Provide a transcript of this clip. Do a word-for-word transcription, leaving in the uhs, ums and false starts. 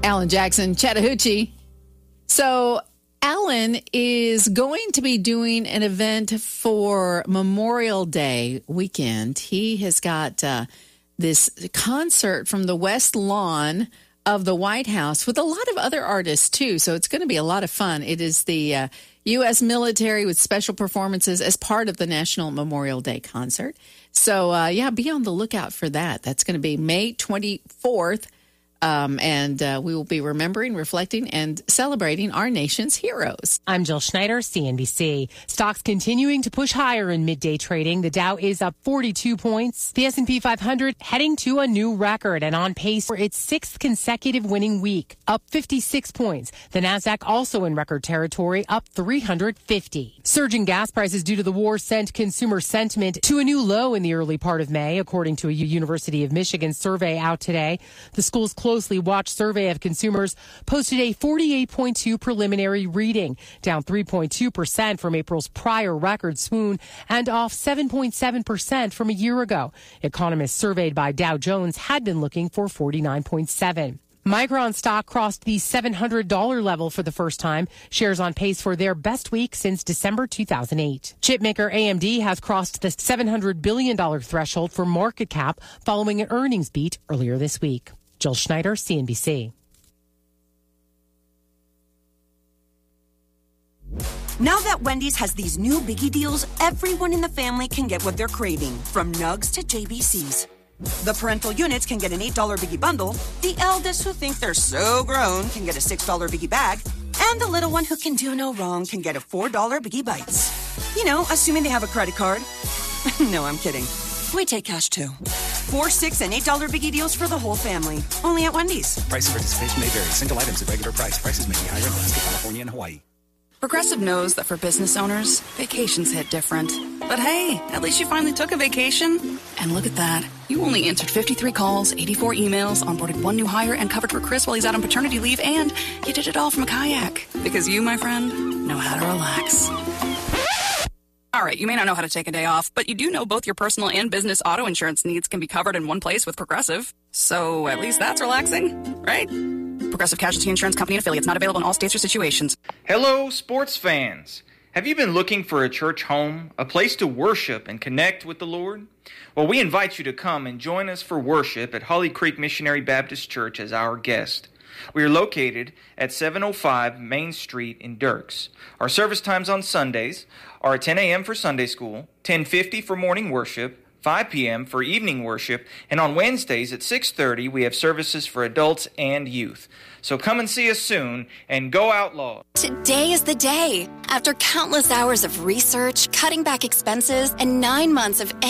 Alan Jackson, Chattahoochee. So Alan is going to be doing an event for Memorial Day weekend. He has got uh, this concert from the West Lawn of the White House with a lot of other artists, too. So it's going to be a lot of fun. It is the uh, U S military with special performances as part of the National Memorial Day concert. So, uh, yeah, be on the lookout for that. That's going to be May twenty-fourth. Um, and uh, we will be remembering, reflecting, and celebrating our nation's heroes. I'm Jill Schneider, C N B C. Stocks continuing to push higher in midday trading. The Dow is up forty-two points. The S and P five hundred heading to a new record and on pace for its sixth consecutive winning week, up fifty-six points. The Nasdaq also in record territory, up three hundred fifty. Surging gas prices due to the war sent consumer sentiment to a new low in the early part of May, according to a University of Michigan survey out today. The school's closely watched survey of consumers posted a forty-eight point two preliminary reading, down three point two percent from April's prior record swoon and off seven point seven percent from a year ago. Economists surveyed by Dow Jones had been looking for forty-nine point seven. Micron stock crossed the seven hundred dollars level for the first time. Shares on pace for their best week since December two thousand eight. Chipmaker A M D has crossed the seven hundred billion dollars threshold for market cap following an earnings beat earlier this week. Jill Schneider, C N B C. Now that Wendy's has these new biggie deals, everyone in the family can get what they're craving, from nugs to J B Cs. The parental units can get an eight dollars biggie bundle, the eldest who think they're so grown can get a six dollars biggie bag, and the little one who can do no wrong can get a four dollars biggie bites. You know, assuming they have a credit card. No, I'm kidding. We take cash too. Four, six, and eight dollar biggie deals for the whole family. Only at Wendy's. Price and participation may vary. Single items at regular price. Prices may be higher in Alaska, California, and Hawaii. Progressive knows that for business owners, vacations hit different. But hey, at least you finally took a vacation. And look at that. You only answered fifty-three calls, eighty-four emails, onboarded one new hire, and covered for Chris while he's out on paternity leave, and you did it all from a kayak. Because you, my friend, know how to relax. All right, you may not know how to take a day off, but you do know both your personal and business auto insurance needs can be covered in one place with Progressive. So at least that's relaxing, right? Progressive Casualty Insurance Company and affiliates, not available in all states or situations. Hello, sports fans. Have you been looking for a church home, a place to worship and connect with the Lord? Well, we invite you to come and join us for worship at Holly Creek Missionary Baptist Church as our guest. We are located at seven oh five Main Street in Dirks. Our service times on Sundays are ten a.m. for Sunday school, ten fifty for morning worship, five p.m. for evening worship, and on Wednesdays at six thirty we have services for adults and youth. So come and see us soon, and go Outlaws. Today is the day. After countless hours of research, cutting back expenses, and nine months of